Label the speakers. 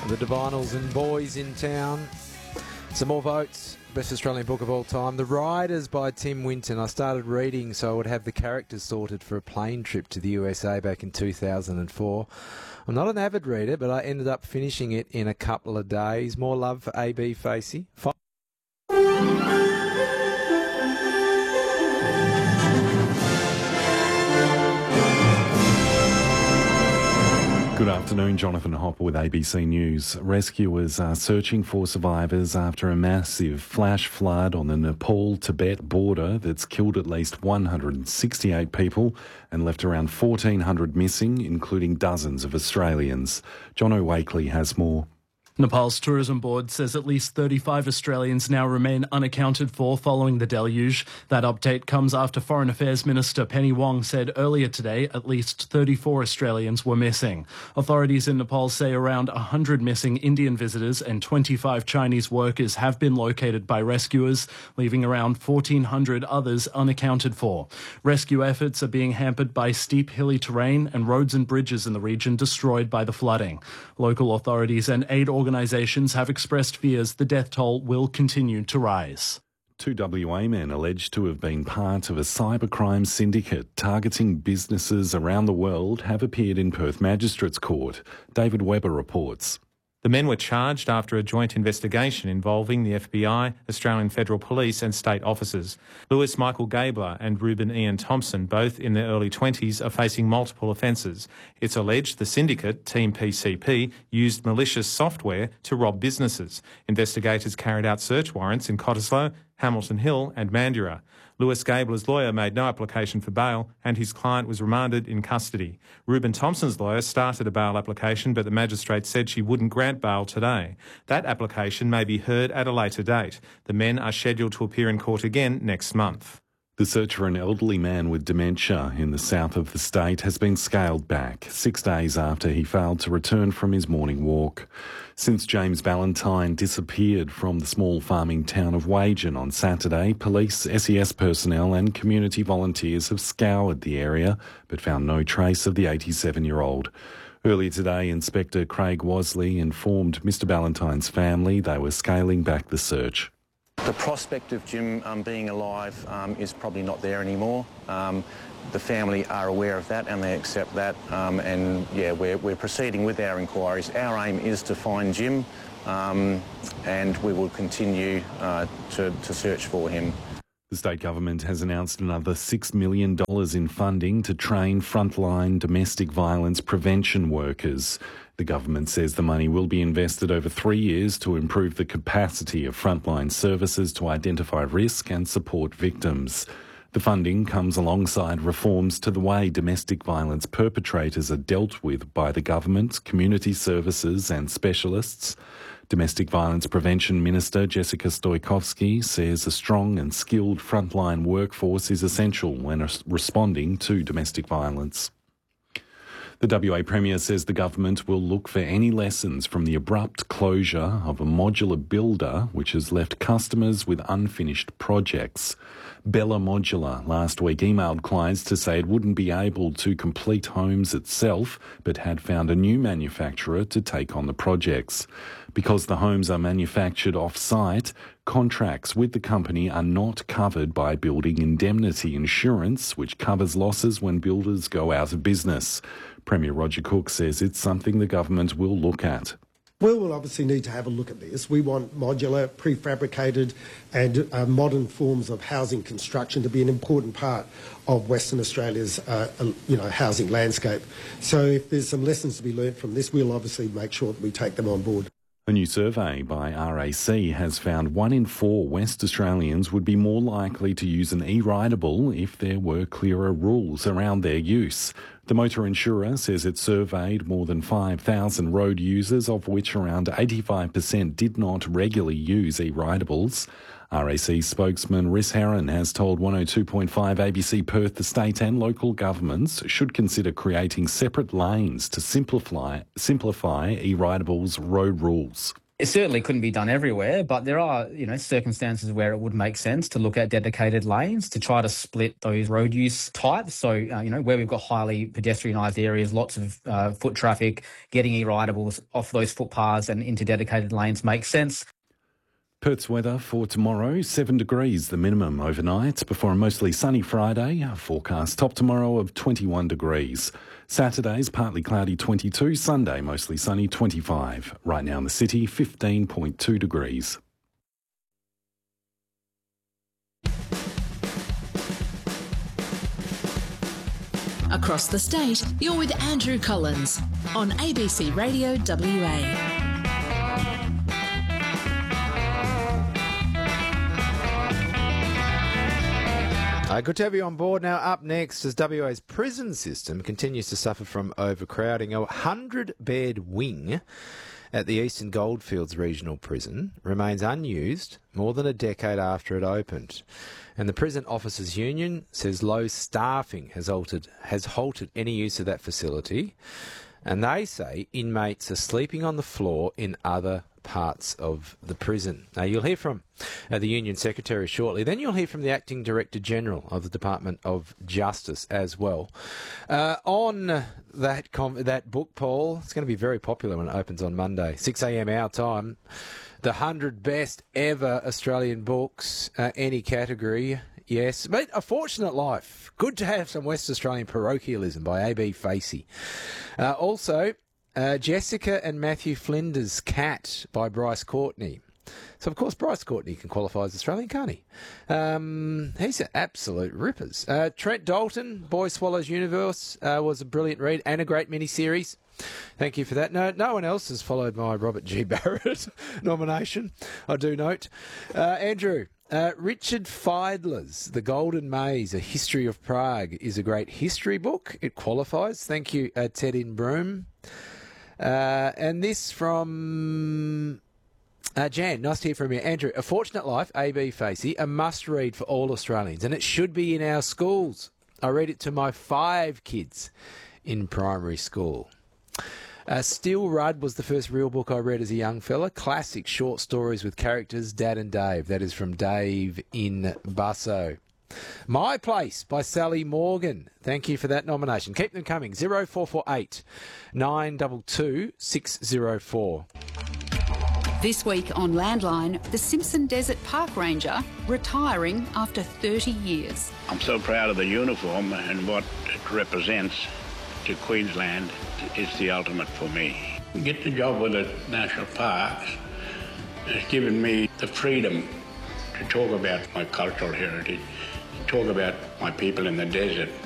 Speaker 1: The Divinals and Boys in Town. Some more votes. Best Australian book of all time. The Riders by Tim Winton. I started reading so I would have the characters sorted for a plane trip to the USA back in 2004. I'm not an avid reader, but I ended up finishing it in a couple of days. More love for A.B. Facey.
Speaker 2: Good afternoon, Jonathan Hopper with ABC News. Rescuers are searching for survivors after a massive flash flood on the Nepal-Tibet border that's killed at least 168 people and left around 1,400 missing, including dozens of Australians. Jono Wakely has more.
Speaker 3: Nepal's tourism board says at least 35 Australians now remain unaccounted for following the deluge. That update comes after Foreign Affairs Minister Penny Wong said earlier today at least 34 Australians were missing. Authorities in Nepal say around 100 missing Indian visitors and 25 Chinese workers have been located by rescuers, leaving around 1,400 others unaccounted for. Rescue efforts are being hampered by steep hilly terrain and roads and bridges in the region destroyed by the flooding. Local authorities and aid organisations have expressed fears the death toll will continue to rise.
Speaker 2: 2 WA men alleged to have been part of a cybercrime syndicate targeting businesses around the world have appeared in Perth Magistrates Court. David Webber reports.
Speaker 4: The men were charged after a joint investigation involving the FBI, Australian Federal Police and state officers. Lewis Michael Gabler and Reuben Ian Thompson, both in their early 20s, are facing multiple offences. It's alleged the syndicate, Team PCP, used malicious software to rob businesses. Investigators carried out search warrants in Cottesloe, Hamilton Hill and Mandurah. Lewis Gabler's lawyer made no application for bail and his client was remanded in custody. Reuben Thompson's lawyer started a bail application, but the magistrate said she wouldn't grant bail today. That application may be heard at a later date. The men are scheduled to appear in court again next month.
Speaker 2: The search for an elderly man with dementia in the south of the state has been scaled back 6 days after he failed to return from his morning walk. Since James Valentine disappeared from the small farming town of Wagen on Saturday, police, SES personnel and community volunteers have scoured the area but found no trace of the 87-year-old. Earlier today, Inspector Craig Wasley informed Mr Valentine's family they were scaling back the search.
Speaker 5: The prospect of Jim being alive is probably not there anymore. The family are aware of that and they accept that. We're proceeding with our inquiries. Our aim is to find Jim and we will continue to search for him.
Speaker 2: The state government has announced another $6 million in funding to train frontline domestic violence prevention workers. The government says the money will be invested over 3 years to improve the capacity of frontline services to identify risk and support victims. The funding comes alongside reforms to the way domestic violence perpetrators are dealt with by the government, community services and specialists. Domestic Violence Prevention Minister Jessica Stoikovsky says a strong and skilled frontline workforce is essential when responding to domestic violence. The WA Premier says the government will look for any lessons from the abrupt closure of a modular builder which has left customers with unfinished projects. Bella Modular last week emailed clients to say it wouldn't be able to complete homes itself but had found a new manufacturer to take on the projects. Because the homes are manufactured off-site, contracts with the company are not covered by building indemnity insurance, which covers losses when builders go out of business. Premier Roger Cook says it's something the government will look at.
Speaker 6: We will obviously need to have a look at this. We want modular, prefabricated and modern forms of housing construction to be an important part of Western Australia's housing landscape. So if there's some lessons to be learnt from this, we'll obviously make sure that we take them on board.
Speaker 2: A new survey by RAC has found 1 in 4 West Australians would be more likely to use an e-ridable if there were clearer rules around their use. The motor insurer says it surveyed more than 5,000 road users, of which around 85% did not regularly use e-ridables. RAC spokesman Rhys Herron has told 102.5 ABC Perth the state and local governments should consider creating separate lanes to simplify e-ridables road rules.
Speaker 7: It certainly couldn't be done everywhere, but there are, circumstances where it would make sense to look at dedicated lanes to try to split those road use types. So, where we've got highly pedestrianised areas, lots of foot traffic, getting e-ridables off those footpaths and into dedicated lanes makes sense.
Speaker 2: Perth's weather for tomorrow, 7 degrees the minimum overnight, before a mostly sunny Friday. A forecast top tomorrow of 21 degrees. Saturday's partly cloudy 22, Sunday mostly sunny 25. Right now in the city, 15.2 degrees.
Speaker 8: Across the state, you're with Andrew Collins on ABC Radio WA.
Speaker 1: Good to have you on board. Now, up next, as WA's prison system continues to suffer from overcrowding, a 100-bed wing at the Eastern Goldfields Regional Prison remains unused more than a decade after it opened. And the Prison Officers Union says low staffing has halted any use of that facility. And they say inmates are sleeping on the floor in other parts of the prison. Now, you'll hear from the Union Secretary shortly. Then you'll hear from the Acting Director General of the Department of Justice as well. On that book, Paul, it's going to be very popular when it opens on Monday, 6 a.m. our time. The 100 best ever Australian books, any category. Yes, but A Fortunate Life. Good to have some West Australian parochialism by A.B. Facey. Also, Jessica and Matthew Flinders' Cat by Bryce Courtney. So, of course, Bryce Courtney can qualify as Australian, can't he? He's an absolute rippers. Trent Dalton, Boy Swallows Universe, was a brilliant read and a great mini-series. Thank you for that. No one else has followed my Robert G. Barrett nomination, I do note. Andrew, Richard Feidler's The Golden Maze, A History of Prague is a great history book. It qualifies. Thank you, Ted in Broome. And this from Jan, nice to hear from you. Andrew, A Fortunate Life, A.B. Facey, a must-read for all Australians, and it should be in our schools. I read it to my 5 kids in primary school. Steel Rudd was the first real book I read as a young fella. Classic short stories with characters, Dad and Dave. That is from Dave in Busso. My Place by Sally Morgan. Thank you for that nomination. Keep them coming. 0448 922 604.
Speaker 9: This week on Landline, the Simpson Desert Park Ranger retiring after 30 years.
Speaker 10: I'm so proud of the uniform and what it represents to Queensland. It's the ultimate for me. Get the job with the National Parks has given me the freedom to talk about my cultural heritage, talk about my people in the desert.